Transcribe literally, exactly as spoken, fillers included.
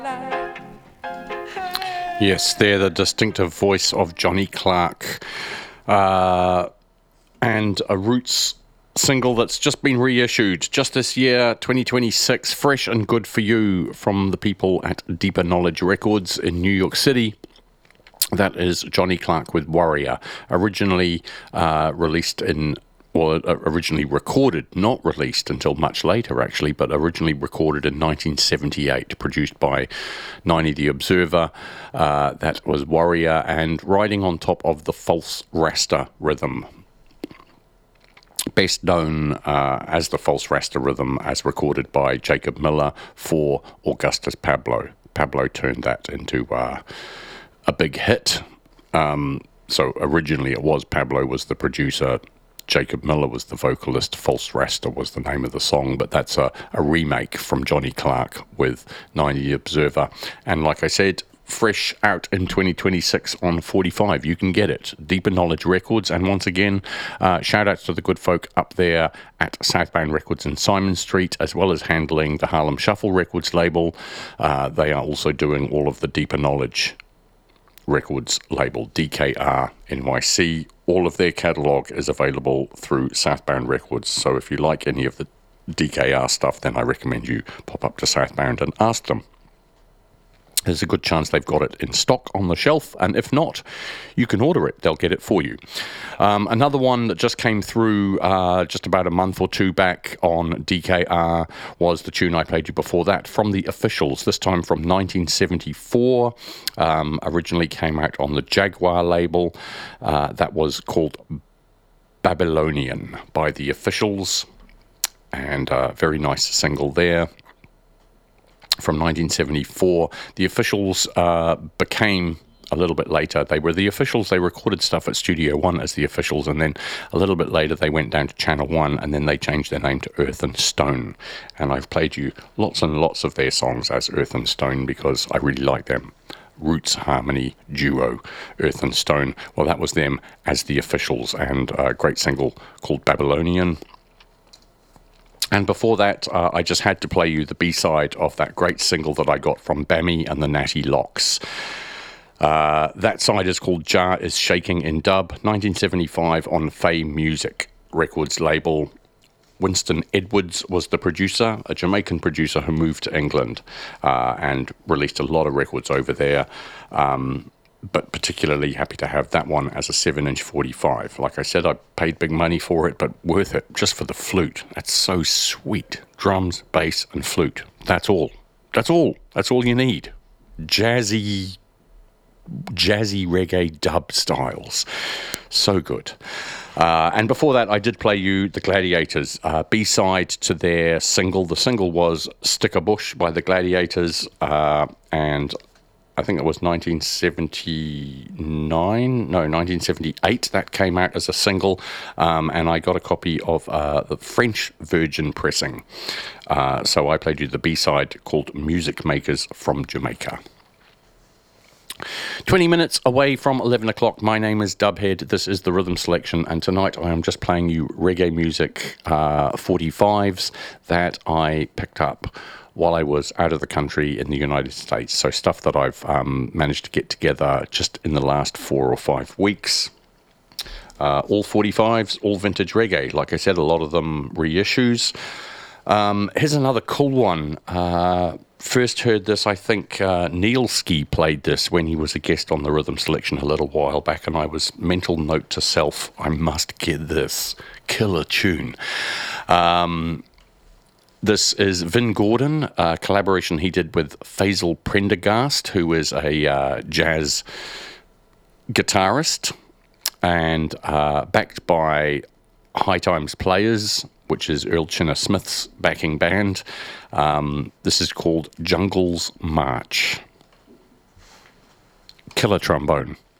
Yes, they're the distinctive voice of Johnny Clark, uh, and a Roots single that's just been reissued just this year, twenty twenty-six, fresh and good for you, from the people at Deeper Knowledge Records in New York City. That is Johnny Clark with Warrior, originally uh, released in Well, originally recorded, not released until much later, actually, but originally recorded in nineteen seventy-eight, produced by ninety The Observer. Uh, that was Warrior, and riding on top of the False Rasta rhythm. Best known uh, as the False Rasta rhythm, as recorded by Jacob Miller for Augustus Pablo. Pablo turned that into uh, a big hit. Um, so originally it was Pablo was the producer, Jacob Miller was the vocalist, False Rasta was the name of the song, but that's a, a remake from Johnny Clark with ninety The Observer. And like I said, fresh out in twenty twenty-six on forty-five. You can get it. Deeper Knowledge Records. And once again, uh, shout outs to the good folk up there at Southbound Records in Simon Street, as well as handling the Harlem Shuffle Records label. Uh, they are also doing all of the Deeper Knowledge Records label, D K R N Y C. All of their catalogue is available through Southbound Records. So if you like any of the D K R stuff, then I recommend you pop up to Southbound and ask them. There's a good chance they've got it in stock on the shelf, and if not, you can order it. They'll get it for you. Um, another one that just came through uh, just about a month or two back on D K R was the tune I played you before that, from The Officials, this time from nineteen seventy-four. Um, originally came out on the Jaguar label. Uh, that was called Babylonian by The Officials, and a very nice single there. From nineteen seventy-four, The Officials uh, became, a little bit later, they were The Officials. They recorded stuff at Studio One as The Officials, and then a little bit later they went down to Channel One, and then they changed their name to Earth and Stone. And I've played you lots and lots of their songs as Earth and Stone because I really like them. Roots harmony duo, Earth and Stone. Well, that was them as The Officials, and a great single called Babylonian. And before that, uh, I just had to play you the B-side of that great single that I got from Bammy and the Natty Locks. Uh, that side is called Jar is Shaking in Dub, nineteen seventy-five on Fay Music Records label. Winston Edwards was the producer, a Jamaican producer who moved to England uh, and released a lot of records over there. Um, but particularly happy to have that one as a seven inch forty-five. Like I said, I paid big money for it, but worth it just for the flute. That's so sweet. Drums, bass, and flute. That's all. That's all. That's all you need. Jazzy, jazzy reggae dub styles. So good. Uh, and before that, I did play you The Gladiators, uh, B-side to their single. The single was Stick a Bush by The Gladiators, uh, and I think it was nineteen seventy-nine, no, nineteen seventy-eight, that came out as a single, um, and I got a copy of uh, the French Virgin pressing. Uh, so I played you the B-side called Music Makers from Jamaica. twenty minutes away from eleven o'clock. My name is Dubhead. This is the Rhythm Selection, and tonight I am just playing you reggae music uh, forty-fives that I picked up while I was out of the country in the United States. So stuff that I've um, managed to get together just in the last four or five weeks. Uh, all forty-fives, all vintage reggae. Like I said, a lot of them reissues. Um, here's another cool one. Uh, first heard this, I think uh, Neil Ski played this when he was a guest on the Rhythm Selection a little while back, and I was mental note to self, I must get this. Killer tune. Um... This is Vin Gordon, a collaboration he did with Faisal Prendergast, who is a uh, jazz guitarist, and uh, backed by High Times Players, which is Earl Chinner Smith's backing band. Um, this is called Jungle's March. Killer trombone.